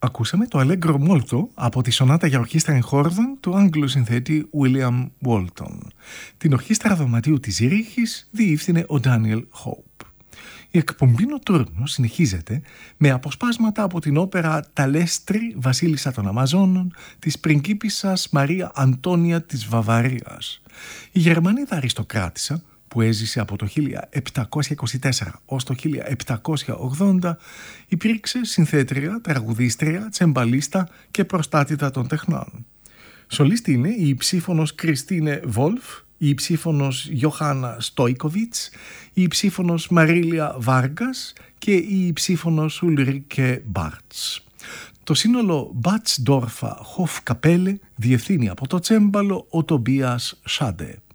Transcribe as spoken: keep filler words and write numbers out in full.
Ακούσαμε το Allegro Molto από τη σονάτα για ορχήστρα εγχόρδων του Άγγλου συνθέτη William Walton. Την ορχήστρα δωματίου της Ζήριχης διεύθυνε ο Daniel Hope. Η εκπομπή Νοτούρνο συνεχίζεται με αποσπάσματα από την όπερα «Ταλέστρη, βασίλισσα των Αμαζόνων» της πριγκίπισσας Μαρία Αντώνια της Βαβαρίας. Η Γερμανίδα αριστοκράτισσα, που έζησε από το χίλια επτακόσια είκοσι τέσσερα ως το χίλια επτακόσια ογδόντα, υπήρξε συνθέτρια, τραγουδίστρια, τσεμπαλίστα και προστάτητα των τεχνών. Σολίστη είναι η υψήφωνος Κριστίνε Βόλφ, η υψήφωνος Γιωχάννα Στόικοβιτς, η υψήφωνος Μαρίλια Βάργας και η υψήφωνος Ουλρίκε Μπάρτς. Το σύνολο Μπάτσντόρφα Χοφκαπέλε διευθύνει από το τσέμπαλο ο Τομπίας Σάντε.